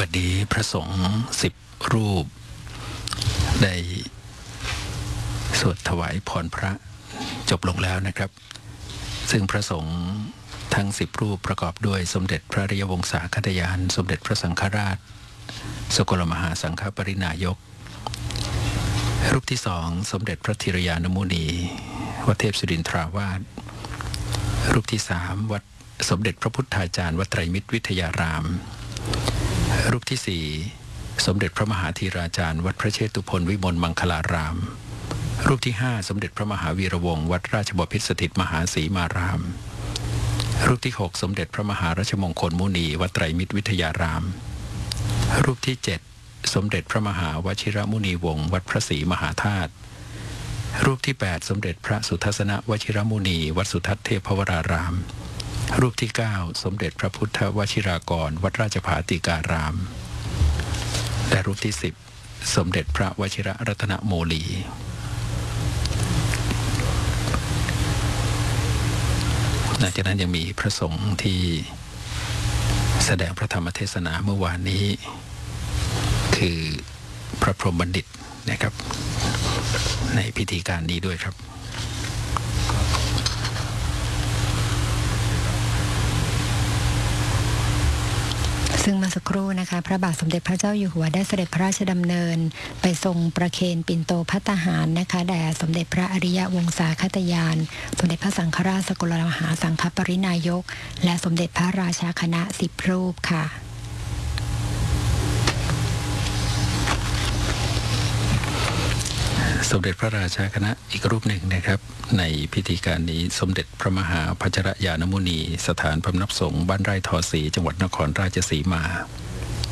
บัดนี้พระสงฆ์10 รูปได้สวดถวายพรพระจบลงแล้วนะครับซึ่งพระสงฆ์ทั้ง10 รูปประกอบด้วยสมเด็จพระอริยวงศาคตยานสมเด็จพระสังฆราชสกลมหาสังฆปรินายกรูปที่2สมเด็จพระธีรยานมุนีวัดเทพศิรินทราวาสรูปที่3วัดสมเด็จพระพุทธาจารย์วัดไตรมิตรวิทยารามรูปที่4สมเด็จพระมหาธีราจารย์วัดพระเชตุพนวิมลมังคลารามรูปที่5สมเด็จพระมหาวีระวงศ์วัดราชบพิตรสถิตมหาศรีมารามรูปที่6สมเด็จพระมหารัชมงคลมุนีวัดไตรมิตรวิทยารามรูปที่7สมเด็จพระมหาวชิรมุนีวงศ์วัดพระศรีมหาธาตุรูปที่8สมเด็จพระสุทัศนวชิรมุนีวัดสุทัศน์เทพวรารามรูปที่9สมเด็จพระพุทธวชิรากรวัดราชภาติการามและรูปที่10สมเด็จพระวชิรรัตนโมลีหลังจากนั้นยังมีพระสงฆ์ที่แสดงพระธรรมเทศนาเมื่อวานนี้คือพระพรหมบัณฑิตนะครับในพิธีการนี้ด้วยครับซึ่งเมื่อสักครู่นะคะพระบาทสมเด็จพระเจ้าอยู่หัวได้เสด็จพระราชดำเนินไปทรงประเคนปิ่นโตภัตตาหารนะคะแด่สมเด็จพระอริยวงศาคตยานสมเด็จพระสังฆราชสกลมหาสังฆปรินายกและสมเด็จพระราชาคณะ10 รูปค่ะสมเด็จพระราชาคณะอีกรูปหนึ่งนะครับในพิธีการนี้สมเด็จพระมหาพัชรยานมุนีสถานพำนักสงฆ์บ้านไร่ทอศรีจังหวัดนครราชสีมา